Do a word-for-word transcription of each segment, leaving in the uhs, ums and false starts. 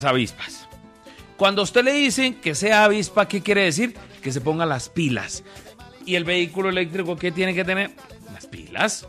avispas. Cuando a usted le dicen que sea avispa, ¿qué quiere decir? Que se ponga las pilas. ¿Y el vehículo eléctrico qué tiene que tener? Las pilas.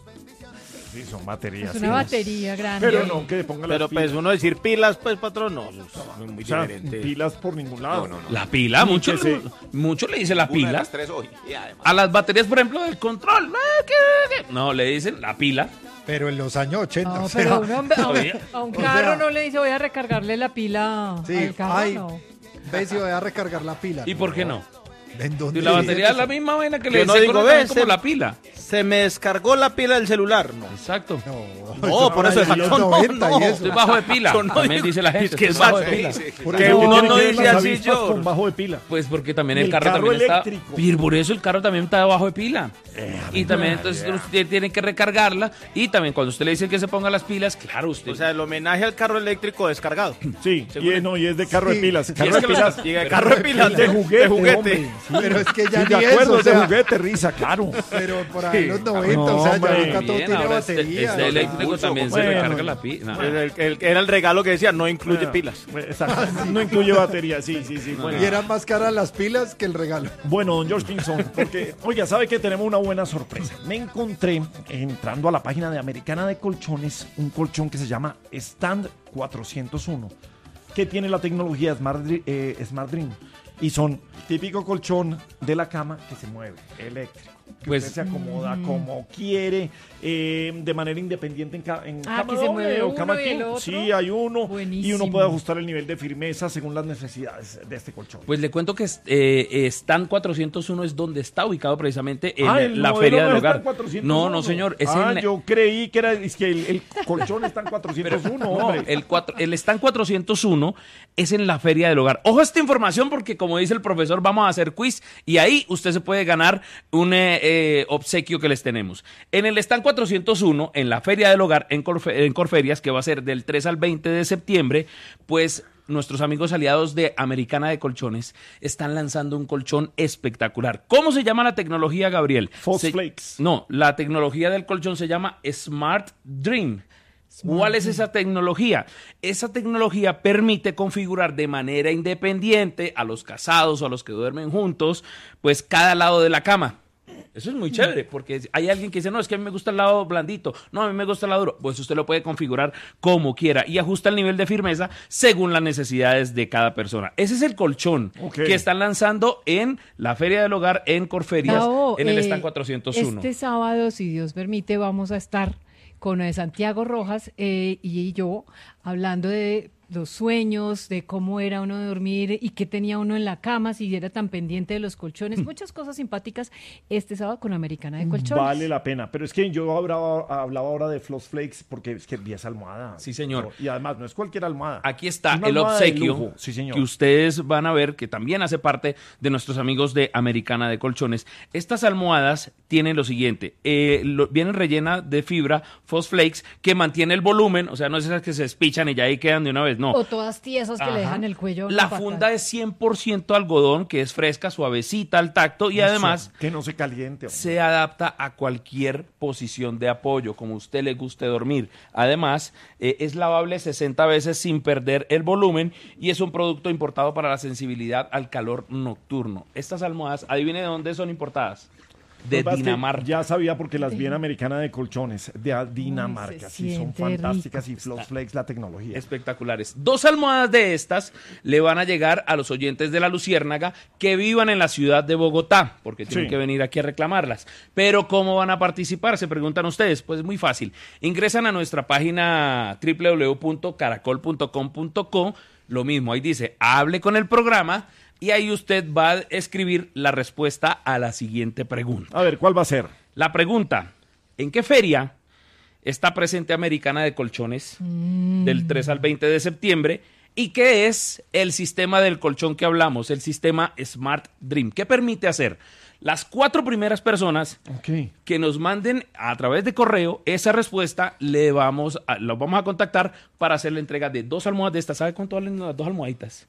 Sí, son baterías. Es una sí. batería grande. Pero no que le ponga Pero las pilas. pues uno decir pilas, pues patrón, no, es muy O sea, diferente. pilas por ningún lado. No, no, no. La pila, Ni mucho, que se- mucho le dice la Una de pila. las tres hoy. Y además, A las baterías, por ejemplo, del control. Ah, ¿qué, qué? No, le dicen la pila. Pero en los años ochenta. No, o sea, pero uno, a, un, Oye, a un o carro sea- no le dice voy a recargarle la pila sí, al carro, ay, no. ves si voy a recargar la pila. ¿Y por qué no? ¿En dónde Si la dice batería es eso? la misma vaina que Yo le no se digo, conecta ves, como se- la pila. Se me descargó la pila del celular, no. Exacto. No, No, por eso ahora en exacto, los no, noventa no. y eso. Estoy bajo de pila. Yo no También digo- dice la gente. es que estoy bajo de exacto. pila. sí, sí. Por Que eso uno tienen no que ver dice las así, avispas yo. con bajo de pila. Pues porque también Y el, el carro, carro también eléctrico. está. Y por eso el carro también está bajo de pila. y también entonces usted tiene que recargarla. Y también cuando usted le dice que se ponga las pilas, claro, usted. O sea, el homenaje al carro eléctrico descargado. Sí, y es, no, y es de carro Sí. de pilas. Y Carro es de que los- pilas. Y de carro de pilas, de juguete, de juguete. hombre. Sí. Pero es que ya Sí, ni de eso, acuerdo, o de sea, juguete, risa, claro. pero por ahí en los No, noventa, o sea, ya hombre. ahorita todo También, tiene ahora este, batería. este o sea, eléctrico pulso, también se bueno. recarga la pila. No, El- el- el- era el regalo que decía, no incluye pilas. Exacto. No incluye batería, sí, sí, sí. Bueno. Y eran más caras las pilas que el regalo. Bueno, don George Kingston, porque, oiga, sabe que tenemos una buena sorpresa. Me encontré, entrando a la página de Americana de Colchones, un colchón que se llama Stand cuatrocientos uno, que tiene la tecnología Smart, Dri- eh, Smart Dream. Y son típico colchón de la cama que se mueve, eléctrico. Que Pues- usted se acomoda como quiere, eh, de manera independiente en, ca- en Ah, cama que se doble mueve o uno cama y el king. otro. Sí, hay uno. Y uno Buenísimo. puede ajustar el nivel de firmeza según las necesidades de este colchón. Pues le cuento que eh, Stand cuatrocientos uno es donde está ubicado precisamente en Ah, eh, el la modelo feria no del está hogar. en cuatrocientos uno. No, no, señor. Es ah, en, yo creí que era es que el, el colchón está en cuatrocientos uno, No, hombre. el, cuatro, el Stand cuatrocientos uno es en la Feria del Hogar. Ojo a esta información porque, como dice el profesor, vamos a hacer quiz y ahí usted se puede ganar un eh, eh, obsequio que les tenemos. En el Stand cuatrocientos uno, en la Feria del Hogar, en, Corfe- en Corferias, que va a ser del tres al veinte de septiembre, pues nuestros amigos aliados de Americana de Colchones están lanzando un colchón espectacular. ¿Cómo se llama la tecnología, Gabriel? False Se- Flakes. No, la tecnología del colchón se llama Smart Dream. ¿Cuál es esa tecnología? Esa tecnología permite configurar de manera independiente a los casados o a los que duermen juntos, pues cada lado de la cama. Eso es muy chévere, porque hay alguien que dice, no, es que a mí me gusta el lado blandito, no, a mí me gusta el lado duro. Pues usted lo puede configurar como quiera y ajusta el nivel de firmeza según las necesidades de cada persona. Ese es el colchón Ok. que están lanzando en la Feria del Hogar en Corferias, Gabo, en el eh, Stand cuatrocientos uno. Este sábado, si Dios permite, vamos a estar con eh, Santiago Rojas eh, y yo hablando de los sueños, de cómo era uno de dormir y qué tenía uno en la cama, si era tan pendiente de los colchones, muchas cosas simpáticas este sábado con Americana de Colchones. Vale la pena. Pero es que yo hablaba, hablaba ahora de Floss Flakes porque es que vi esa almohada. Sí, señor. Y además no es cualquier almohada. Aquí está Es una el almohada de obsequio lujo. Sí, señor. que ustedes van a ver que también hace parte de nuestros amigos de Americana de Colchones. Estas almohadas tienen lo siguiente, eh, lo- vienen rellenas de fibra Fos Flakes que mantiene el volumen, o sea, no es esas que se despichan y ya ahí quedan de una vez, no. O todas tiesas que Ajá. le dejan el cuello. La fatal. funda es cien por ciento algodón, que es fresca, suavecita al tacto y Eso, además que no se caliente. hombre. se adapta a cualquier posición de apoyo, como a usted le guste dormir. Además, eh, es lavable sesenta veces sin perder el volumen y es un producto importado para la sensibilidad al calor nocturno. Estas almohadas, adivine de dónde son importadas. De Lo que pasa es que Dinamarca. Ya sabía porque las vi en Americana de Colchones, de a- Dinamarca. se Sí, son siente fantásticas rico. y Floss Flakes la tecnología. Espectaculares. Dos almohadas de estas le van a llegar a los oyentes de La Luciérnaga que vivan en la ciudad de Bogotá, porque tienen Sí. que venir aquí a reclamarlas. Pero ¿cómo van a participar? Se preguntan ustedes. Pues muy fácil. Ingresan a nuestra página doble u doble u doble u punto caracol punto com punto co. Lo mismo, ahí dice, hable con el programa y ahí usted va a escribir la respuesta a la siguiente pregunta. A ver, ¿cuál va a ser? La pregunta, ¿en qué feria está presente Americana de Colchones del tres al veinte de septiembre? ¿Y qué es el sistema del colchón que hablamos? El sistema Smart Dream. ¿Qué permite hacer? Las cuatro primeras personas Ok. que nos manden a través de correo esa respuesta, le vamos a, los vamos a contactar para hacer la entrega de dos almohadas de estas. ¿Sabe cuánto valen las dos almohaditas?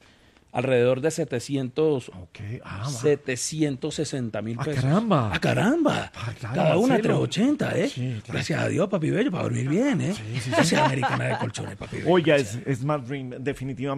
Alrededor de setecientos, Ok, ah, va. setecientos sesenta mil Ah, pesos. caramba. ¡Ah, caramba! Ah, claro, Cada una Marcelo. trescientos ochenta, ¿eh? Sí, claro. Gracias a Dios, papi bello, para dormir bien, ¿eh? Sí, sí, sí. Gracias, Americana de Colchones, papi bello. Oiga, es Smart Dream, definitivamente.